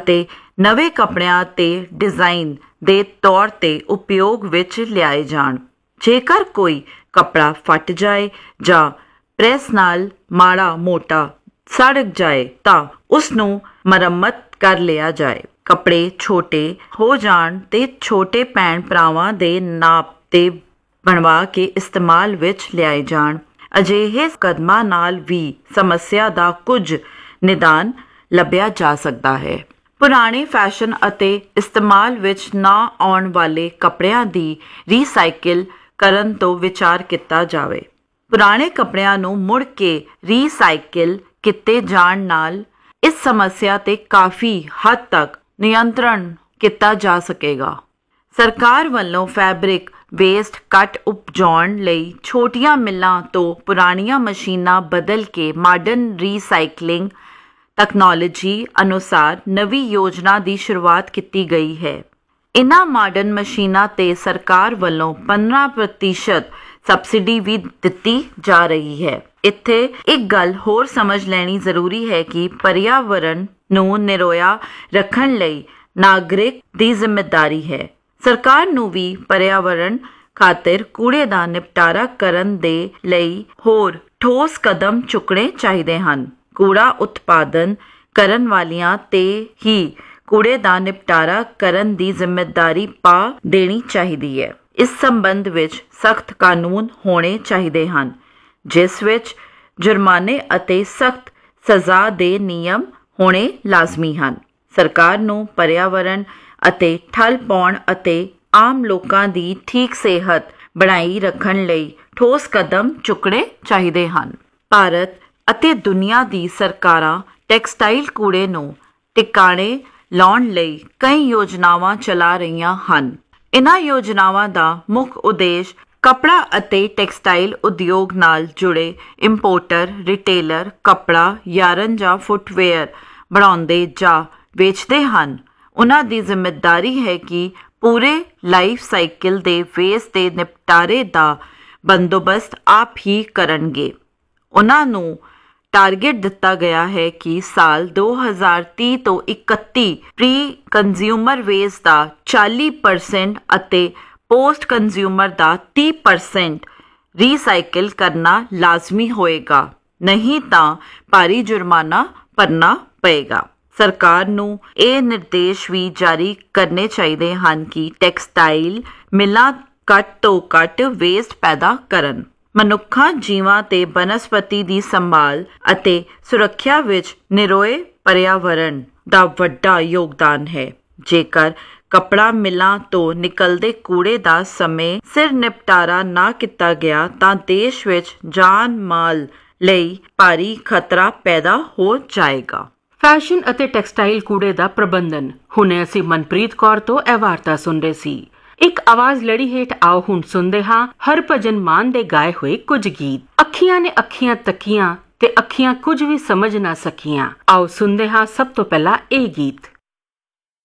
ਅਤੇ ਨਵੇਂ ਕੱਪੜਿਆਂ ਤੇ ਡਿਜ਼ਾਈਨ ਦੇ ਤੌਰ ਤੇ ਉਪਯੋਗ ਵਿੱਚ ਲਿਆਏ ਜਾਣ। ਜੇਕਰ ਕੋਈ ਕੱਪੜਾ ਫਟ ਜਾਏ ਜਾਂ ਪ੍ਰੈਸ ਨਾਲ ਮਾੜਾ ਮੋਟਾ ਸੜ ਜਾਏ ਤਾਂ ਉਸ ਨੂੰ ਮੁਰੰਮਤ ਕਰ ਲਿਆ ਜਾਏ। ਕੱਪੜੇ ਛੋਟੇ ਹੋ ਜਾਣ ਤੇ ਛੋਟੇ ਭੈਣ ਭਰਾਵਾਂ ਦੇ ਨਾਪ ਤੇ ਬਣਵਾ ਕੇ ਇਸਤੇਮਾਲ ਵਿੱਚ ਲਿਆਏ ਜਾਣ। ਅਜਿਹੇ ਕਦਮਾਂ ਨਾਲ ਵੀ ਸਮੱਸਿਆ ਦਾ ਕੁਝ ਨਿਦਾਨ ਲੱਭਿਆ ਜਾ ਸਕਦਾ ਹੈ। ਪੁਰਾਣੇ ਫੈਸ਼ਨ ਅਤੇ ਇਸਤੇਮਾਲ ਵਿੱਚ ਨਾ ਆਉਣ ਵਾਲੇ ਕੱਪੜਿਆਂ ਦੀ ਰੀਸਾਈਕਲ ਕਰਨ ਤੋਂ ਵਿਚਾਰ ਕੀਤਾ ਜਾਵੇ। ਪੁਰਾਣੇ ਕੱਪੜਿਆਂ ਨੂੰ ਮੁੜ ਕੇ ਰੀਸਾਈਕਲ ਕੀਤੇ ਜਾਣ ਨਾਲ ਇਸ ਸਮੱਸਿਆ ਤੇ ਕਾਫੀ ਹੱਦ ਤੱਕ ਨਿਯੰਤਰਣ ਕੀਤਾ ਜਾ ਸਕੇਗਾ। ਸਰਕਾਰ ਵੱਲੋਂ ਫੈਬਰਿਕ ਵੇਸਟ ਘੱਟ ਉਪਜਾਉਣ ਲਈ ਛੋਟੀਆਂ ਮਿੱਲਾਂ ਤੋਂ ਪੁਰਾਣੀਆਂ ਮਸ਼ੀਨਾਂ ਬਦਲ ਕੇ ਮਾਡਰਨ ਰੀਸਾਈਕਲਿੰਗ ਤਕਨਾਲੋਜੀ ਅਨੁਸਾਰ ਨਵੀਂ ਯੋਜਨਾ ਦੀ ਸ਼ੁਰੂਆਤ ਕੀਤੀ ਗਈ ਹੈ। ਇਨ੍ਹਾਂ ਮਾਡਰਨ ਮਸ਼ੀਨਾਂ ਤੇ ਸਰਕਾਰ ਵੱਲੋਂ 15% ਸਬਸਿਡੀ ਵੀ ਦਿੱਤੀ ਜਾ ਰਹੀ ਹੈ। ਇੱਥੇ ਇੱਕ ਗੱਲ ਹੋਰ ਸਮਝ ਲੈਣੀ ਜ਼ਰੂਰੀ ਹੈ ਕਿ ਪਰਿਆਵਰਣ ਨੂੰ ਨਿਰੋਇਆ ਰੱਖਣ ਲਈ ਨਾਗਰਿਕ ਦੀ ਜ਼ਿੰਮੇਵਾਰੀ ਹੈ। ਸਰਕਾਰ ਨੂੰ ਵੀ ਪਰਿਆਵਰਣ ਖਾਤਰ ਕੂੜੇ ਦਾ ਨਿਪਟਾਰਾ ਕਰਨ ਦੇ ਲਈ ਹੋਰ ਠੋਸ ਕਦਮ ਚੁੱਕਣੇ ਚਾਹੀਦੇ ਹਨ। ਕੂੜਾ ਉਤਪਾਦਨ ਕਰਨ ਵਾਲਿਆਂ ਤੇ ਹੀ ਕੂੜੇ ਦਾ ਨਿਪਟਾਰਾ ਕਰਨ ਦੀ ਜ਼ਿੰਮੇਵਾਰੀ ਪਾ ਦੇਣੀ ਚਾਹੀਦੀ ਹੈ। ਇਸ ਸੰਬੰਧ ਵਿੱਚ ਸਖਤ ਕਾਨੂੰਨ ਹੋਣੇ ਚਾਹੀਦੇ ਹਨ, ਜਿਸ ਵਿੱਚ ਜੁਰਮਾਨੇ ਅਤੇ ਸਖਤ ਸਜ਼ਾ ਦੇ ਨਿਯਮ ਹੋਣੇ ਲਾਜ਼ਮੀ ਹਨ। ਸਰਕਾਰ ਨੂੰ ਪਰਿਆਵਰਣ ਅਤੇ ਠੱਲ ਪਾਉਣ ਅਤੇ ਆਮ ਲੋਕਾਂ ਦੀ ਠੀਕ ਸਿਹਤ ਬਣਾਈ ਰੱਖਣ ਲਈ ਠੋਸ ਕਦਮ ਚੁੱਕਣੇ ਚਾਹੀਦੇ ਹਨ। ਭਾਰਤ ਅਤੇ ਦੁਨੀਆ ਦੀ ਸਰਕਾਰਾਂ ਟੈਕਸਟਾਈਲ ਕੂੜੇ ਨੂੰ ਟਿਕਾਣੇ ਲਾਉਣ ਲਈ ਕਈ ਯੋਜਨਾਵਾਂ ਚਲਾ ਰਹੀਆਂ ਹਨ। ਇਨ੍ਹਾਂ ਯੋਜਨਾਵਾਂ ਦਾ ਮੁੱਖ ਉਦੇਸ਼ ਕੱਪੜਾ ਅਤੇ ਟੈਕਸਟਾਈਲ ਉਦਯੋਗ ਨਾਲ ਜੁੜੇ ਇੰਪੋਰਟਰ, ਰਿਟੇਲਰ ਕੱਪੜਾ, ਯਾਰਨ ਜਾਂ ਫੁੱਟਵੇਅਰ ਬਣਾਉਂਦੇ ਜਾਂ ਵੇਚਦੇ ਹਨ। ਉਹਨਾਂ ਦੀ ਜ਼ਿੰਮੇਵਾਰੀ ਹੈ ਕਿ ਪੂਰੇ ਲਾਈਫ ਸਾਈਕਲ ਦੇ ਵੇਸਟ ਦੇ ਨਿਪਟਾਰੇ ਦਾ ਬੰਦੋਬਸਤ ਆਪ ਹੀ ਕਰਨਗੇ। ਉਹਨਾਂ ਨੂੰ ਟਾਰਗੇਟ ਦਿੱਤਾ ਗਿਆ ਹੈ ਕਿ ਸਾਲ 2030 ਤੋਂ 31 ਪ੍ਰੀ ਕੰਜ਼ਿਊਮਰ ਵੇਸਟ ਦਾ 40% ਅਤੇ ਪੋਸਟ ਕੰਜ਼ਿਊਮਰ ਦਾ 30% ਰੀਸਾਈਕਲ ਕਰਨਾ ਲਾਜ਼ਮੀ ਹੋਏਗਾ, ਨਹੀਂ ਤਾਂ ਭਾਰੀ ਜੁਰਮਾਨਾ ਭਰਨਾ ਪਏਗਾ। ਸਰਕਾਰ ਨੂੰ ਇਹ ਨਿਰਦੇਸ਼ ਵੀ ਜਾਰੀ ਕਰਨੇ ਚਾਹੀਦੇ ਹਨ ਕਿ ਟੈਕਸਟਾਈਲ ਮਿਲਾਂ ਘੱਟ ਤੋਂ ਘੱਟ ਵੇਸਟ ਪੈਦਾ ਕਰਨ। ਮਨੁੱਖਾਂ ਜੀਵਾਂ ਤੇ ਬਨਸਪਤੀ ਦੀ ਸੰਭਾਲ ਅਤੇ ਸੁਰੱਖਿਆ ਵਿੱਚ ਨਿਰੋਏ ਪਰਿਆਵਰਣ ਦਾ ਵੱਡਾ ਯੋਗਦਾਨ ਹੈ। ਜੇਕਰ ਕੱਪੜਾ ਮਿਲਾਂ ਤੋਂ ਨਿਕਲਦੇ ਕੂੜੇ ਦਾ ਸਮੇਂ ਸਿਰ ਨਿਪਟਾਰਾ ਨਾ ਕੀਤਾ ਗਿਆ ਤਾਂ ਦੇਸ਼ ਵਿੱਚ ਜਾਨ ਮਾਲ ਲਈ ਭਾਰੀ ਖਤਰਾ ਪੈਦਾ ਹੋ ਜਾਏਗਾ। ਫੈਸ਼ਨ ਅਤੇ ਟੈਕਸਟਾਈਲ ਕੂੜੇ ਦਾ ਪ੍ਰਬੰਧਨ। ਹੁਣੇ ਅਸੀਂ ਮਨਪ੍ਰੀਤ ਕੌਰ ਤੋਂ ਇਹ ਵਾਰਤਾ ਸੁਣ ਰਹੇ ਸੀ। ਇੱਕ ਆਵਾਜ਼ ਲੜੀ ਹੇਠ ਆਓ ਹੁਣ ਸੁਣਦੇ ਹਾਂ ਹਰਭਜਨ ਮਾਨ ਦੇ ਗਾਏ ਹੋਏ ਕੁਝ ਗੀਤ। ਅੱਖੀਆਂ ਨੇ ਅੱਖੀਆਂ ਤੱਕੀਆਂ ਤੇ ਅੱਖੀਆਂ ਕੁਝ ਵੀ ਸਮਝ ਨਾ ਸਕੀਆਂ। ਆਓ ਸੁਣਦੇ ਹਾਂ ਸਭ ਤੋਂ ਪਹਿਲਾਂ ਇਹ ਗੀਤ।